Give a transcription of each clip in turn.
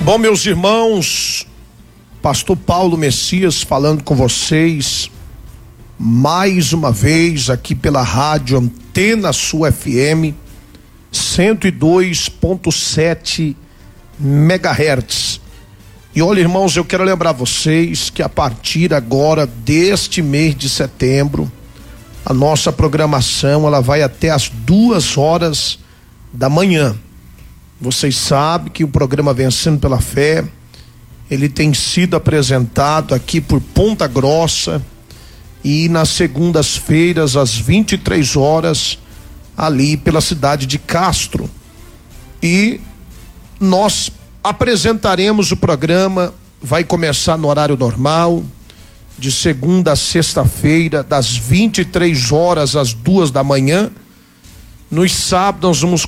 Bom, meus irmãos, pastor Paulo Messias falando com vocês mais uma vez aqui pela rádio Antena Sul FM 102.7 MHz. E olha, irmãos, eu quero lembrar vocês que a partir agora deste mês de setembro, a nossa programação ela vai até as 2h da manhã. Vocês sabem que o programa Vencendo pela Fé, ele tem sido apresentado aqui por Ponta Grossa e nas segundas-feiras às 23h ali pela cidade de Castro. E nós apresentaremos o programa, vai começar no horário normal, de segunda a sexta-feira, das 23h às 2h da manhã. Nos sábados nós vamos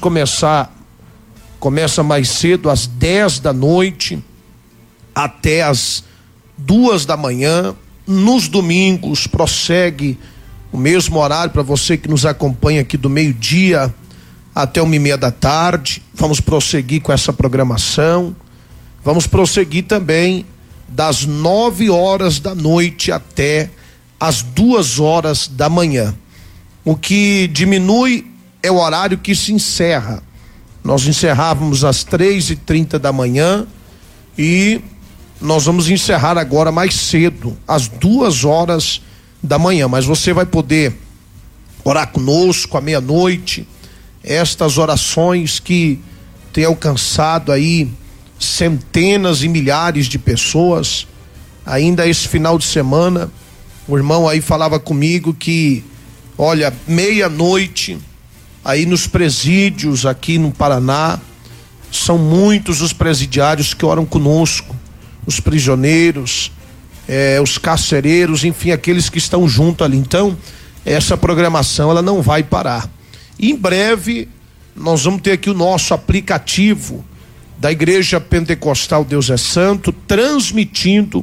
começa mais cedo, às 10 da noite, até às 2h da manhã. Nos domingos prossegue o mesmo horário para você que nos acompanha aqui do meio-dia até 1h30 da tarde. Vamos prosseguir com essa programação. Vamos prosseguir também das 9h da noite até as 2h da manhã. O que diminui é o horário que se encerra. Nós encerrávamos às 3h30 da manhã e nós vamos encerrar agora mais cedo, às 2h da manhã. Mas você vai poder orar conosco à meia-noite. Estas orações que têm alcançado aí centenas e milhares de pessoas. Ainda esse final de semana, o irmão aí falava comigo que, olha, meia-noite, aí nos presídios aqui no Paraná, são muitos os presidiários que oram conosco, os prisioneiros, os carcereiros, enfim, aqueles que estão junto ali. Então, essa programação ela não vai parar. E em breve nós vamos ter aqui o nosso aplicativo da Igreja Pentecostal Deus é Santo, transmitindo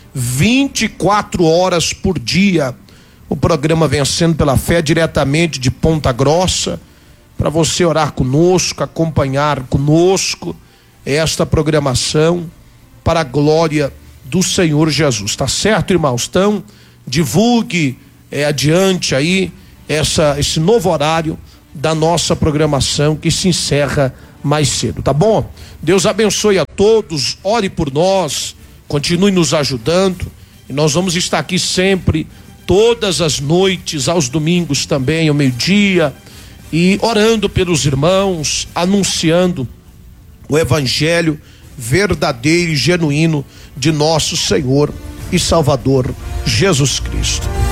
24 horas por dia o programa Vencendo pela Fé, diretamente de Ponta Grossa, para você orar conosco, acompanhar conosco esta programação para a glória do Senhor Jesus. Tá certo, irmãos? Então, divulgue adiante aí esse novo horário da nossa programação que se encerra mais cedo, tá bom? Deus abençoe a todos, ore por nós, continue nos ajudando, e nós vamos estar aqui sempre, todas as noites, aos domingos também, ao meio-dia, e orando pelos irmãos, anunciando o evangelho verdadeiro e genuíno de nosso Senhor e Salvador Jesus Cristo.